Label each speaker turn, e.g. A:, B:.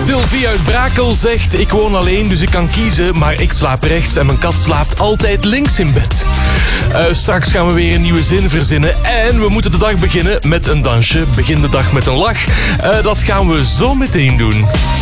A: Sylvie uit Brakel zegt: ik woon alleen, dus ik kan kiezen, maar ik slaap rechts en mijn kat slaapt altijd links in bed. Straks gaan we weer een nieuwe zin verzinnen en we moeten de dag beginnen met een dansje. Begin de dag met een lach. Dat gaan we zo meteen doen.